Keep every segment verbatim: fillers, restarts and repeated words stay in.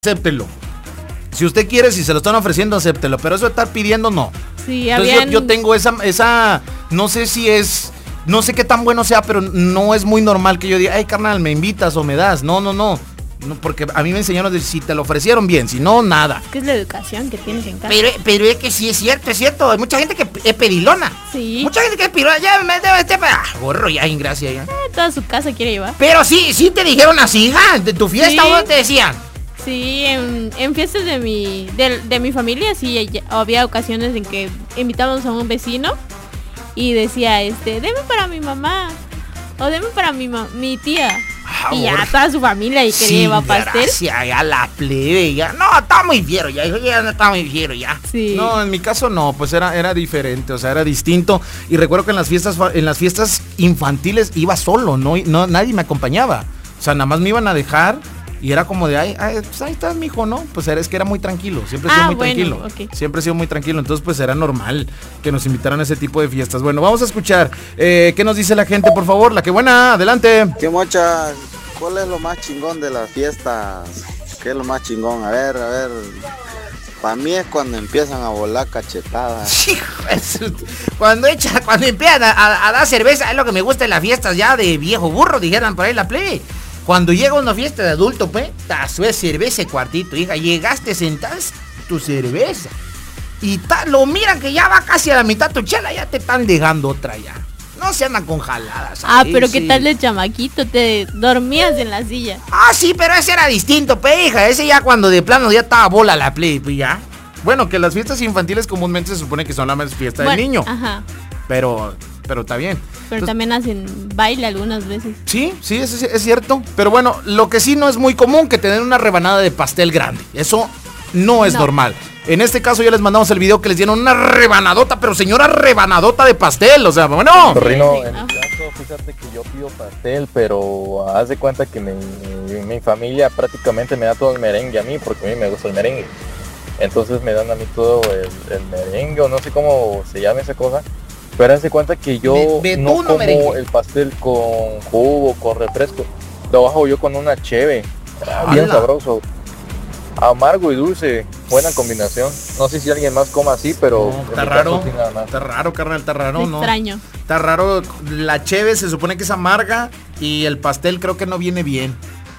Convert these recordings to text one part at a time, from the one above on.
acéptelo. Si usted quiere, si se lo están ofreciendo, acéptelo. Pero eso de estar pidiendo, no. Sí, Entonces habían... yo, yo tengo esa, esa, no sé si es, no sé qué tan bueno sea, pero no es muy normal que yo diga, ay, carnal, me invitas o me das. No, no, no. No, porque a mí me enseñaron de si te lo ofrecieron bien, si no, nada. ¿Qué es la educación que tienes en casa? Pero, pero es que sí es cierto, es cierto. Hay mucha gente que es pedilona. Sí. Mucha gente que es pedilona. Ya me debe este. Ah, gorro, ya, ingracia, ya. Eh, toda su casa quiere llevar. Pero sí, sí te dijeron así, hija, de tu fiesta, Sí. ¿o no te decían? Sí, en, en fiestas de mi de, de mi familia sí ya- había ocasiones en que invitábamos a un vecino y decía, este, deme para mi mamá o deme para mi ma- mi tía. Ah, Y ya gorro. toda su familia y quería Sí, llevar pastel. gracia, ya la plebe, ya. No, está muy fiero, ya, hijo, ya no está muy fiero, ya. Sí. No, en mi caso no, pues era, era diferente, o sea, era distinto. Y recuerdo que en las fiestas, fa- en las fiestas infantiles iba solo, no, no, nadie me acompañaba. O sea, nada más me iban a dejar. Y era como de, ay, ay, pues ahí estás, mijo, ¿no? Pues era, es que era muy tranquilo, siempre he sido Ah, muy bueno, tranquilo. ok. Siempre he sido muy tranquilo, entonces pues era normal que nos invitaran a ese tipo de fiestas. Bueno, vamos a escuchar, eh, ¿qué nos dice la gente, por favor? La que buena, adelante. ¿Qué mocha? ¿Cuál es lo más chingón de las fiestas? ¿Qué es lo más chingón? A ver, a ver. Para mí es cuando empiezan a volar cachetadas. Hijo de su- Cuando echa, cuando empiezan a, a- a dar cerveza, es lo que me gusta en las fiestas ya de viejo burro, dijeran por ahí la plebe. Cuando llega una fiesta de adulto, pues, ta su cerveza cuartito, hija, llegaste, sentás tu cerveza. Y ta, lo miran que ya va casi a la mitad tu chela, ya te están dejando otra ya. No se andan con jaladas. Ah, ahí, pero sí. qué tal de chamaquito, te dormías en la silla. Ah, sí, pero ese era distinto, pe, hija. Ese ya cuando de plano ya estaba bola la play, pues ya. Bueno, que las fiestas infantiles comúnmente se supone que son la más fiesta Bueno, del niño, Ajá. pero, pero está bien. Pero Entonces, también hacen baile algunas veces. Sí, sí, es, es cierto. Pero bueno, lo que sí no es muy común que tener una rebanada de pastel grande. Eso no es No. normal. En este caso ya les mandamos el video que les dieron una rebanadota, pero señora rebanadota de pastel. O sea, bueno. Rino, Sí, en ah. mi caso, fíjate que yo pido pastel, pero haz de cuenta que mi, mi- mi familia prácticamente me da todo el merengue a mí, porque a mí me gusta el merengue. Entonces me dan a mí todo el, el merengue, o no sé cómo se llama esa cosa. Pero haz de cuenta que yo Be- no betuno como merengue. el pastel con jugo, con refresco. Lo bajo yo con una cheve, bien ¡Hala! sabroso. Amargo y dulce, buena combinación. No sé si alguien más coma así, pero No, en está mi raro. caso sí nada más. Está raro, carnal, está raro, ¿no? Extraño. Está raro. La cheve se supone que es amarga y el pastel creo que no viene bien.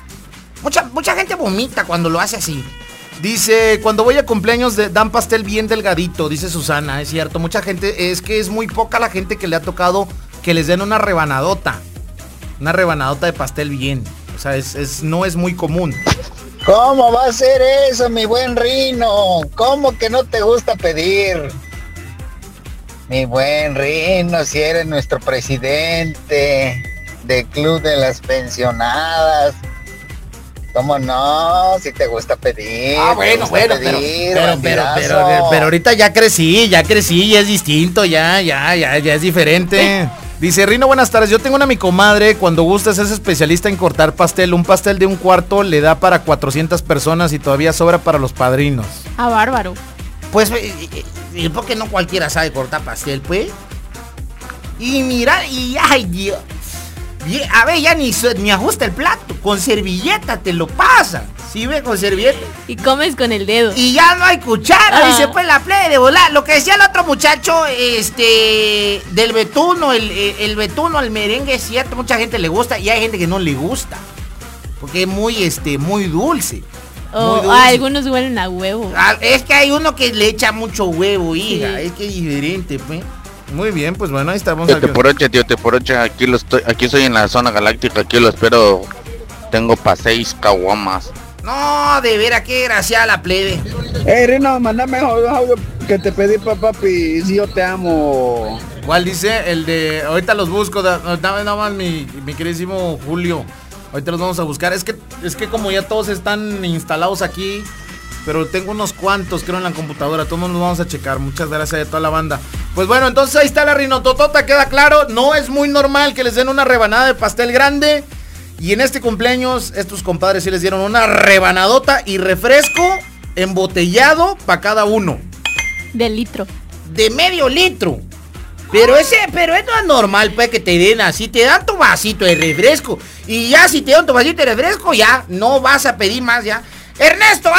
Mucha, mucha gente vomita cuando lo hace así. Dice, cuando voy a cumpleaños de- dan pastel bien delgadito, dice Susana, es cierto. Mucha gente, es que es muy poca la gente que le ha tocado que les den una rebanadota. Una rebanadota de pastel bien. O sea, es, es, no es muy común. ¿Cómo va a ser eso, mi buen Rino? ¿Cómo que no te gusta pedir? Mi buen Rino, si eres nuestro presidente del Club de las Pensionadas. ¿Cómo no? Si te gusta pedir. Ah, te bueno, gusta bueno, pero, pedir, pero, pero, pero, bandidazo. Pero ahorita ya crecí, ya crecí, ya es distinto, ya, ya, ya, ya es diferente. Dice, Rino, buenas tardes, yo tengo una mi comadre, cuando gustas es especialista en cortar pastel. Un pastel de un cuarto le da para cuatrocientas personas y todavía sobra para los padrinos. Ah, bárbaro. Pues, eh, eh, eh, ¿por qué no cualquiera sabe cortar pastel, pues? Y mira, y ay, Dios. Bien, a ver, ya ni, su- ni ajusta el plato. Con servilleta te lo pasan. ¿Sí ve? Con servilleta. Y comes con el dedo. Y ya no hay cuchara, Ah. dice pues la plebe de volar. Lo que decía el otro muchacho, este, del betuno, el, el, el betuno, el merengue, es cierto, mucha gente le gusta y hay gente que no le gusta. Porque es muy, este, muy dulce. O muy dulce. ah, algunos huelen a huevo. Ah, es que hay uno que le echa mucho huevo, hija. Sí. Es que es diferente, pues. Muy bien, pues bueno, ahí estamos. Tío Teporocha, tío Teporocha, aquí lo estoy, aquí estoy en la zona galáctica, aquí lo espero. Tengo pa' seis caguamas. No, de veras, qué gracia la plebe. Hey Rino, mandame audio, audio que te pedí pa' papi, si yo te amo. ¿Cuál dice? El de, ahorita los busco, da- dame nada más mi, mi queridísimo Julio. Ahorita los vamos a buscar. Es que, es que como ya todos están instalados aquí, pero tengo unos cuantos, creo, en la computadora. Todos los vamos a checar. Muchas gracias a toda la banda. Pues bueno, entonces ahí está la rinototota, queda claro. No es muy normal que les den una rebanada de pastel grande. Y en este cumpleaños, estos compadres sí les dieron una rebanadota y refresco embotellado para cada uno. De litro. De medio litro. Pero ese, pero esto es normal, pues, que te den así, te dan tu vasito de refresco. Y ya si te dan tu vasito de refresco, ya no vas a pedir más, ya. Ernesto,